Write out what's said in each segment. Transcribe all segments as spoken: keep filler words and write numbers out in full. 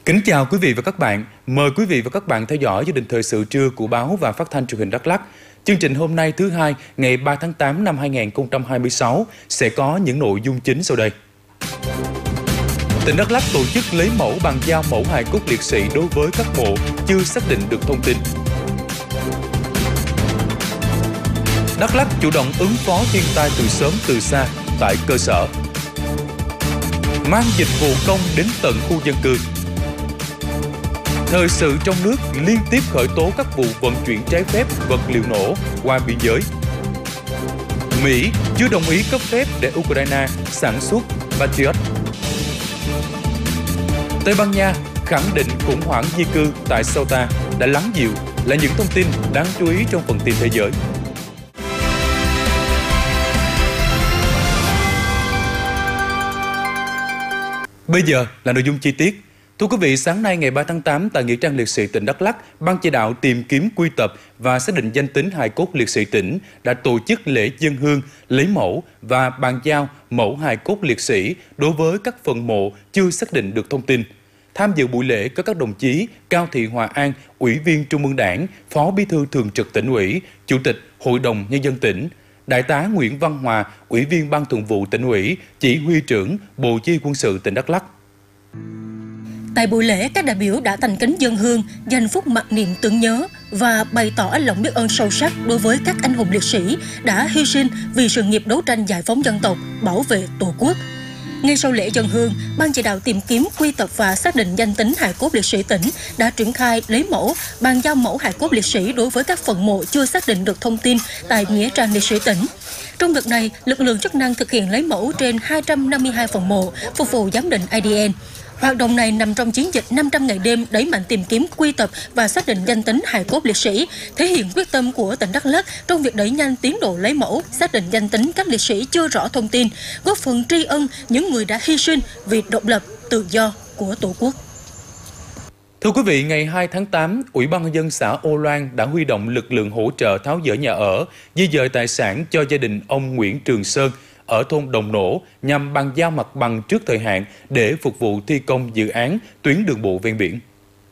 Kính chào quý vị và các bạn. Mời quý vị và các bạn theo dõi chương trình thời sự trưa của báo và phát thanh truyền hình Đắk Lắk. Chương trình hôm nay thứ hai, ngày ba tháng tám năm hai nghìn không trăm hai mươi sáu sẽ có những nội dung chính sau đây. Tỉnh Đắk Lắk tổ chức lấy mẫu bàn giao mẫu hài cốt liệt sĩ đối với các mộ chưa xác định được thông tin. Đắk Lắk chủ động ứng phó thiên tai từ sớm từ xa tại cơ sở. Mang dịch vụ công đến tận khu dân cư. Thời sự trong nước liên tiếp khởi tố các vụ vận chuyển trái phép vật liệu nổ qua biên giới. Mỹ chưa đồng ý cấp phép để Ukraine sản xuất Patriot. Tây Ban Nha khẳng định khủng hoảng di cư tại Ceuta đã lắng dịu là những thông tin đáng chú ý trong phần tin thế giới. Bây giờ là nội dung chi tiết. Thưa quý vị, sáng nay ngày ba tháng tám tại Nghĩa trang liệt sĩ tỉnh Đắk Lắk, Ban chỉ đạo tìm kiếm quy tập và xác định danh tính hài cốt liệt sĩ tỉnh đã tổ chức lễ dâng hương, lấy mẫu và bàn giao mẫu hài cốt liệt sĩ đối với các phần mộ chưa xác định được thông tin. Tham dự buổi lễ có các đồng chí Cao Thị Hòa An, Ủy viên Trung ương Đảng, Phó Bí thư Thường trực Tỉnh ủy, Chủ tịch Hội đồng Nhân dân tỉnh, Đại tá Nguyễn Văn Hòa, Ủy viên Ban Thường vụ Tỉnh ủy, Chỉ huy trưởng Bộ Chỉ huy Quân sự tỉnh Đắk Lắk. Tại buổi lễ, các đại biểu đã thành kính dâng hương, dành phút mặc niệm tưởng nhớ và bày tỏ lòng biết ơn sâu sắc đối với các anh hùng liệt sĩ đã hy sinh vì sự nghiệp đấu tranh giải phóng dân tộc, bảo vệ Tổ quốc. Ngay sau lễ dâng hương, Ban chỉ đạo tìm kiếm quy tập và xác định danh tính hài cốt liệt sĩ tỉnh đã triển khai lấy mẫu, bàn giao mẫu hài cốt liệt sĩ đối với các phần mộ chưa xác định được thông tin tại Nghĩa trang liệt sĩ tỉnh. Trong đợt này, lực lượng chức năng thực hiện lấy mẫu trên hai trăm năm mươi hai phần mộ, phục vụ giám định a đê en. Hoạt động này nằm trong chiến dịch năm trăm ngày đêm đẩy mạnh tìm kiếm quy tập và xác định danh tính hài cốt liệt sĩ, thể hiện quyết tâm của tỉnh Đắk Lắk trong việc đẩy nhanh tiến độ lấy mẫu, xác định danh tính các liệt sĩ chưa rõ thông tin, góp phần tri ân những người đã hy sinh vì độc lập, tự do của Tổ quốc. Thưa quý vị, ngày hai tháng tám, Ủy ban Nhân dân xã Âu Loan đã huy động lực lượng hỗ trợ tháo dỡ nhà ở, di dời tài sản cho gia đình ông Nguyễn Trường Sơn ở thôn Đồng Nổ nhằm bàn giao mặt bằng trước thời hạn để phục vụ thi công dự án tuyến đường bộ ven biển.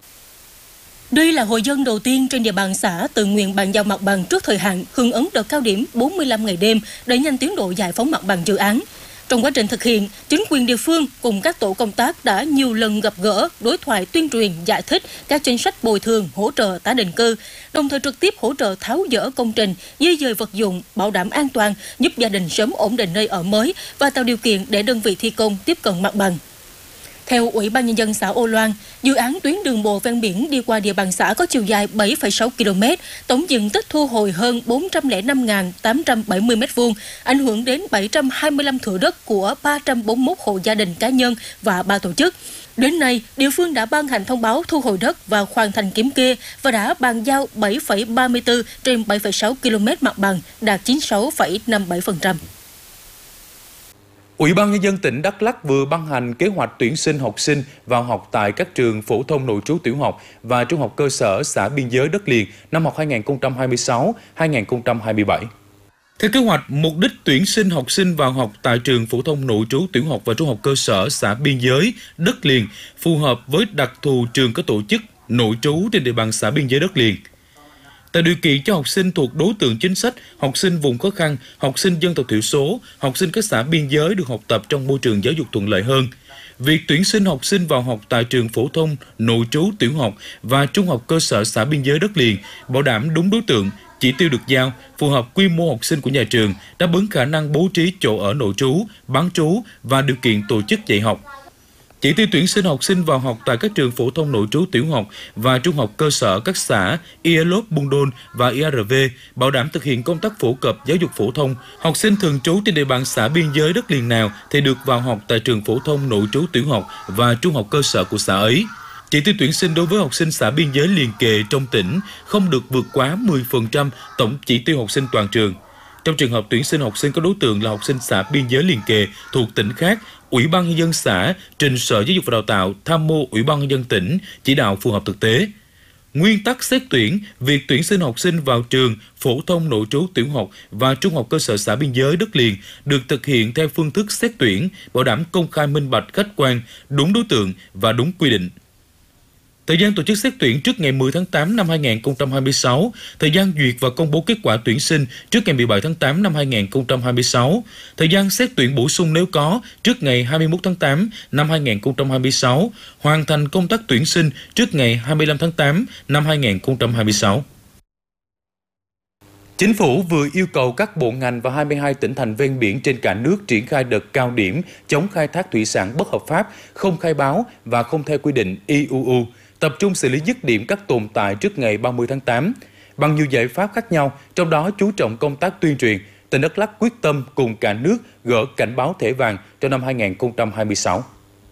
Đây là hội dân đầu tiên trên địa bàn xã tự nguyện bàn giao mặt bằng trước thời hạn, hưởng ứng đợt cao điểm bốn mươi lăm ngày đêm đẩy nhanh tiến độ giải phóng mặt bằng dự án. Trong quá trình thực hiện, chính quyền địa phương cùng các tổ công tác đã nhiều lần gặp gỡ, đối thoại tuyên truyền, giải thích các chính sách bồi thường, hỗ trợ tái định cư, đồng thời trực tiếp hỗ trợ tháo dỡ công trình, di dời vật dụng, bảo đảm an toàn, giúp gia đình sớm ổn định nơi ở mới và tạo điều kiện để đơn vị thi công tiếp cận mặt bằng. Theo Ủy ban Nhân dân xã Âu Loan, dự án tuyến đường bộ ven biển đi qua địa bàn xã có chiều dài bảy phẩy sáu ki lô mét, tổng diện tích thu hồi hơn bốn trăm lẻ năm nghìn tám trăm bảy mươi mét vuông, ảnh hưởng đến bảy trăm hai mươi lăm thửa đất của ba trăm bốn mươi mốt hộ gia đình cá nhân và ba tổ chức. Đến nay, địa phương đã ban hành thông báo thu hồi đất và hoàn thành kiểm kê và đã bàn giao bảy phẩy ba mươi tư trên bảy phẩy sáu ki lô mét mặt bằng, đạt chín mươi sáu phẩy năm mươi bảy phần trăm. Ủy ban Nhân dân tỉnh Đắk Lắk vừa ban hành kế hoạch tuyển sinh học sinh vào học tại các trường phổ thông nội trú tiểu học và trung học cơ sở xã biên giới đất liền năm học hai nghìn không trăm hai mươi sáu hai nghìn không trăm hai mươi bảy. Theo kế hoạch, mục đích tuyển sinh học sinh vào học tại trường phổ thông nội trú tiểu học và trung học cơ sở xã biên giới đất liền phù hợp với đặc thù trường có tổ chức nội trú trên địa bàn xã biên giới đất liền. Tạo điều kiện cho học sinh thuộc đối tượng chính sách, học sinh vùng khó khăn, học sinh dân tộc thiểu số, học sinh các xã biên giới được học tập trong môi trường giáo dục thuận lợi hơn. Việc tuyển sinh học sinh vào học tại trường phổ thông, nội trú, tiểu học và trung học cơ sở xã biên giới đất liền bảo đảm đúng đối tượng, chỉ tiêu được giao, phù hợp quy mô học sinh của nhà trường, đáp ứng khả năng bố trí chỗ ở nội trú, bán trú và điều kiện tổ chức dạy học. Chỉ tiêu tuyển sinh học sinh vào học tại các trường phổ thông nội trú tiểu học và trung học cơ sở các xã Ielop, Bundon và i rờ vê bảo đảm thực hiện công tác phổ cập giáo dục phổ thông. Học sinh thường trú trên địa bàn xã biên giới đất liền nào thì được vào học tại trường phổ thông nội trú tiểu học và trung học cơ sở của xã ấy. Chỉ tiêu tuyển sinh đối với học sinh xã biên giới liền kề trong tỉnh không được vượt quá mười phần trăm tổng chỉ tiêu học sinh toàn trường. Trong trường hợp tuyển sinh học sinh có đối tượng là học sinh xã biên giới liền kề thuộc tỉnh khác, Ủy ban Nhân dân xã trình Sở Giáo dục và Đào tạo tham mưu Ủy ban Nhân dân tỉnh chỉ đạo phù hợp thực tế. Nguyên tắc xét tuyển, việc tuyển sinh học sinh vào trường phổ thông nội trú tiểu học và trung học cơ sở xã biên giới đất liền được thực hiện theo phương thức xét tuyển, bảo đảm công khai minh bạch khách quan, đúng đối tượng và đúng quy định. Thời gian tổ chức xét tuyển trước ngày mười tháng tám năm hai nghìn không trăm hai mươi sáu, thời gian duyệt và công bố kết quả tuyển sinh trước ngày mười bảy tháng tám năm hai nghìn không trăm hai mươi sáu, thời gian xét tuyển bổ sung nếu có trước ngày hai mươi mốt tháng tám năm hai nghìn không trăm hai mươi sáu, hoàn thành công tác tuyển sinh trước ngày hai mươi lăm tháng tám năm hai nghìn không trăm hai mươi sáu. Chính phủ vừa yêu cầu các bộ ngành và hai mươi hai tỉnh thành ven biển trên cả nước triển khai đợt cao điểm chống khai thác thủy sản bất hợp pháp, không khai báo và không theo quy định i u u, tập trung xử lý dứt điểm các tồn tại trước ngày ba mươi tháng tám. Bằng nhiều giải pháp khác nhau, trong đó chú trọng công tác tuyên truyền, tỉnh Đắk Lắk quyết tâm cùng cả nước gỡ cảnh báo thẻ vàng cho năm hai nghìn không trăm hai mươi sáu.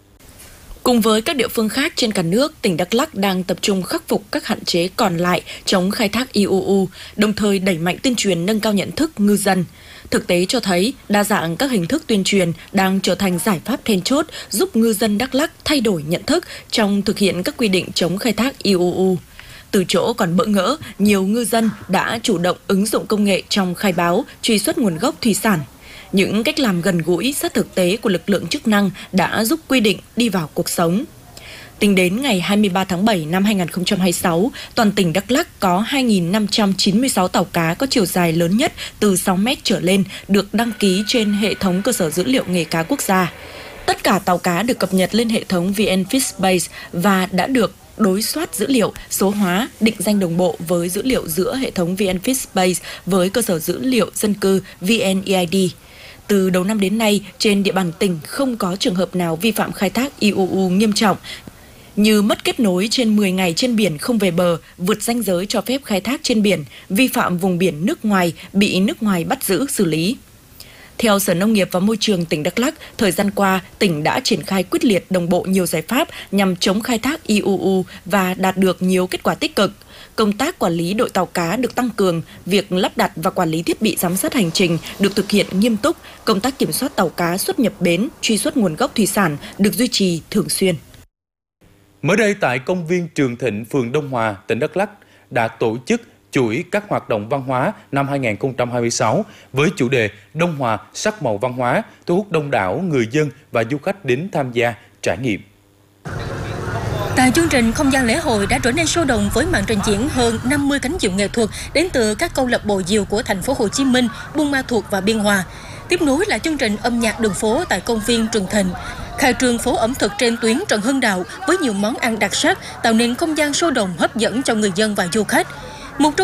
Cùng với các địa phương khác trên cả nước, tỉnh Đắk Lắk đang tập trung khắc phục các hạn chế còn lại chống khai thác i u u, đồng thời đẩy mạnh tuyên truyền nâng cao nhận thức ngư dân. Thực tế cho thấy, đa dạng các hình thức tuyên truyền đang trở thành giải pháp then chốt giúp ngư dân Đắk Lắk thay đổi nhận thức trong thực hiện các quy định chống khai thác i u u. Từ chỗ còn bỡ ngỡ, nhiều ngư dân đã chủ động ứng dụng công nghệ trong khai báo, truy xuất nguồn gốc thủy sản. Những cách làm gần gũi, sát thực tế của lực lượng chức năng đã giúp quy định đi vào cuộc sống. Tính đến ngày hai mươi ba tháng bảy năm hai nghìn không trăm hai mươi sáu, toàn tỉnh Đắk Lắk có hai nghìn năm trăm chín mươi sáu tàu cá có chiều dài lớn nhất từ sáu mét trở lên được đăng ký trên hệ thống cơ sở dữ liệu nghề cá quốc gia. Tất cả tàu cá được cập nhật lên hệ thống vê en Fishbase và đã được đối soát dữ liệu, số hóa, định danh đồng bộ với dữ liệu giữa hệ thống vê en Fishbase với cơ sở dữ liệu dân cư vê en e i đê. Từ đầu năm đến nay, trên địa bàn tỉnh không có trường hợp nào vi phạm khai thác i u u nghiêm trọng, như mất kết nối trên mười ngày trên biển không về bờ, vượt ranh giới cho phép khai thác trên biển, vi phạm vùng biển nước ngoài, bị nước ngoài bắt giữ xử lý. Theo Sở Nông nghiệp và Môi trường tỉnh Đắk Lắk, thời gian qua, tỉnh đã triển khai quyết liệt đồng bộ nhiều giải pháp nhằm chống khai thác i u u và đạt được nhiều kết quả tích cực. Công tác quản lý đội tàu cá được tăng cường, việc lắp đặt và quản lý thiết bị giám sát hành trình được thực hiện nghiêm túc, công tác kiểm soát tàu cá xuất nhập bến, truy xuất nguồn gốc thủy sản được duy trì thường xuyên. Mới đây tại công viên Trường Thịnh, phường Đông Hòa, tỉnh Đắk Lắk đã tổ chức chuỗi các hoạt động văn hóa năm hai nghìn không trăm hai mươi sáu với chủ đề Đông Hòa sắc màu văn hóa, thu hút đông đảo người dân và du khách đến tham gia trải nghiệm. Tại chương trình, không gian lễ hội đã trở nên sôi động với màn trình diễn hơn năm mươi cánh diều nghệ thuật đến từ các câu lạc bộ diều của thành phố Hồ Chí Minh, Buôn Ma Thuột và Biên Hòa. Tiếp nối là chương trình âm nhạc đường phố tại công viên Trường Thịnh, khai trương phố ẩm thực trên tuyến Trần Hưng Đạo với nhiều món ăn đặc sắc, tạo nên không gian sôi động hấp dẫn cho người dân và du khách. Một trong